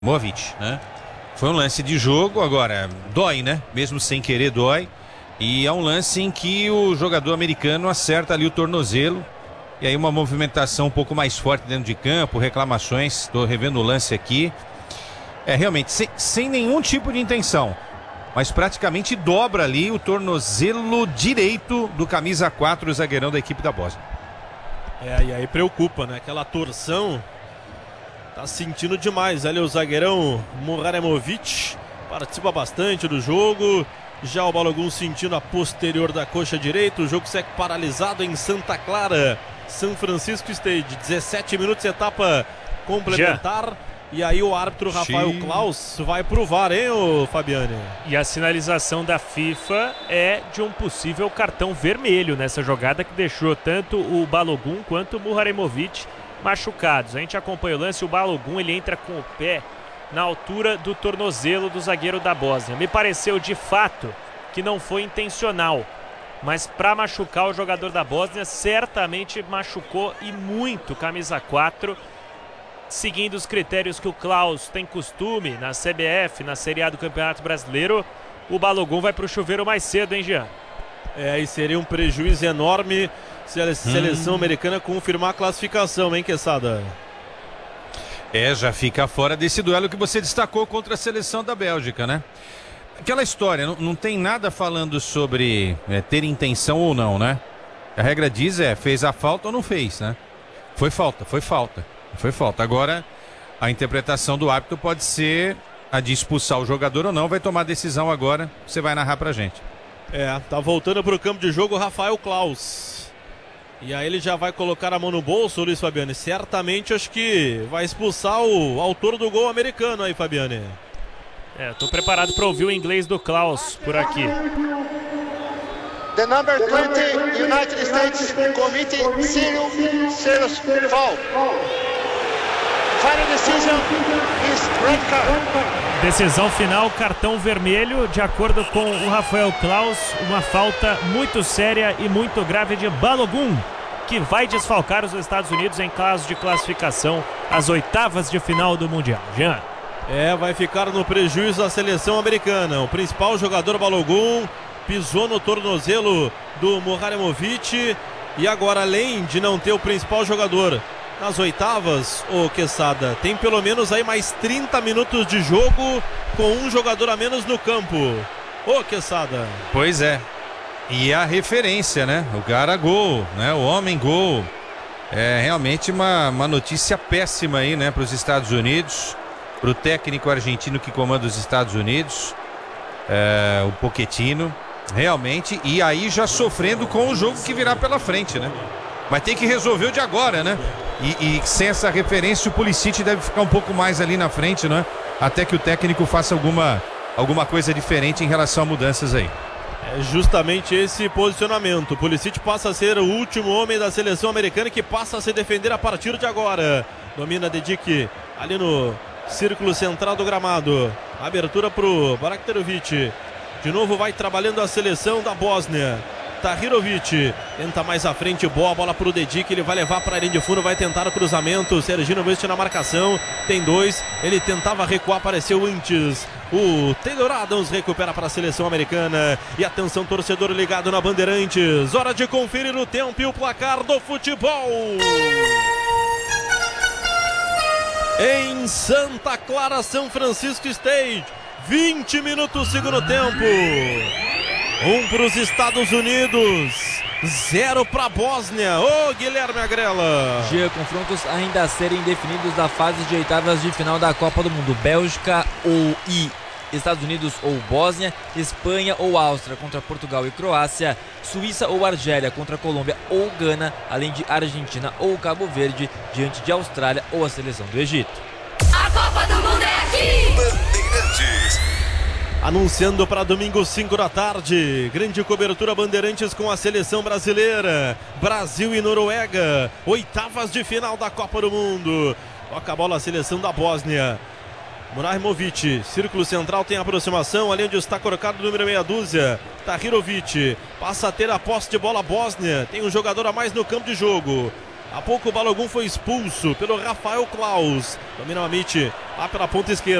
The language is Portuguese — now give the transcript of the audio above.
Movic, né? Foi um lance de jogo, agora dói, né? Mesmo sem querer dói. E é um lance em que o jogador americano acerta ali o tornozelo. E aí uma movimentação um pouco mais forte dentro de campo, reclamações. Estou revendo o lance aqui. Realmente, sem nenhum tipo de intenção. Mas praticamente dobra ali o tornozelo direito do camisa 4, o zagueirão da equipe da Bósnia. E aí preocupa, né? Aquela torção, tá sentindo demais. Ali o zagueirão Muharemovic participa bastante do jogo. Já o Balogun sentindo a posterior da coxa direita. O jogo segue paralisado em Santa Clara, São Francisco State. 17 minutos, etapa complementar. E aí o árbitro Rafael Klaus vai pro VAR, hein, Fabiane? E a sinalização da FIFA é de um possível cartão vermelho nessa jogada que deixou tanto o Balogun quanto o Muharemovic machucados. A gente acompanha o lance, o Balogun ele entra com o pé na altura do tornozelo do zagueiro da Bósnia. Me pareceu de fato que não foi intencional, mas para machucar o jogador da Bósnia, certamente machucou e muito camisa 4, seguindo os critérios que o Klaus tem costume na CBF, na Série A do Campeonato Brasileiro. O Balogun vai para o chuveiro mais cedo, hein, Jean? E seria um prejuízo enorme se a seleção americana confirmar a classificação, hein, Quesada? Já fica fora desse duelo que você destacou contra a seleção da Bélgica, né? Aquela história, não tem nada falando sobre ter intenção ou não, né? A regra diz fez a falta ou não fez, né? Foi falta. Agora, a interpretação do árbitro pode ser a de expulsar o jogador ou não. Vai tomar a decisão agora, você vai narrar pra gente. Tá voltando pro campo de jogo o Rafael Klaus. E aí ele já vai colocar a mão no bolso, Luiz Fabiane. Certamente acho que vai expulsar o autor do gol americano aí, Fabiane. Tô preparado para ouvir o inglês do Klaus por aqui. The number 20 United States committed serious foul. Final decision is red card. Decisão final, cartão vermelho, de acordo com o Rafael Klaus, uma falta muito séria e muito grave de Balogun, que vai desfalcar os Estados Unidos em caso de classificação às oitavas de final do Mundial. Jean. Vai ficar no prejuízo a seleção americana. O principal jogador Balogun pisou no tornozelo do Muharemovic e agora, além de não ter o principal jogador nas oitavas, Quesada, tem pelo menos aí mais 30 minutos de jogo com um jogador a menos no campo. Quesada. Pois é. E a referência, né? O cara gol, né? O homem gol. É realmente uma notícia péssima aí, né? Para os Estados Unidos, para o técnico argentino que comanda os Estados Unidos, o Pochettino, realmente. E aí já sofrendo com o jogo que virá pela frente, né? Mas tem que resolver o de agora, né? E sem essa referência o Pulisic deve ficar um pouco mais ali na frente, né? Até que o técnico faça alguma coisa diferente em relação a mudanças aí. É justamente esse posicionamento. O Pulisic passa a ser o último homem da seleção americana que passa a se defender a partir de agora. Domina Dedic ali no círculo central do gramado. Abertura pro Baraktarovic. De novo vai trabalhando a seleção da Bósnia. Tahirovic tenta mais à frente, boa bola pro Dedic, ele vai levar para a linha de fundo, vai tentar o cruzamento. Serginho West na marcação, tem dois, ele tentava recuar, apareceu antes o Taylor Adams, recupera para a seleção americana. E atenção, torcedor ligado na Bandeirantes, hora de conferir o tempo e o placar do futebol em Santa Clara, São Francisco State. 20 minutos segundo tempo. 1 para os Estados Unidos, 0 para a Bósnia. Guilherme Agrela. Confrontos ainda a serem definidos da fase de oitavas de final da Copa do Mundo. Bélgica e Estados Unidos ou Bósnia, Espanha ou Áustria contra Portugal e Croácia, Suíça ou Argélia contra Colômbia ou Gana, além de Argentina ou Cabo Verde diante de Austrália ou a seleção do Egito. A Copa do Mundo é aqui! Bandeirantes. Anunciando para domingo 5 da tarde, grande cobertura Bandeirantes com a seleção brasileira, Brasil e Noruega, oitavas de final da Copa do Mundo. Toca a bola a seleção da Bósnia. Muharemovic, círculo central, tem aproximação, ali onde está colocado o número meia dúzia, Tahirovic, passa a ter a posse de bola Bósnia, tem um jogador a mais no campo de jogo. Há pouco o Balogun foi expulso pelo Rafael Klaus. Domina o Amit lá pela ponta esquerda.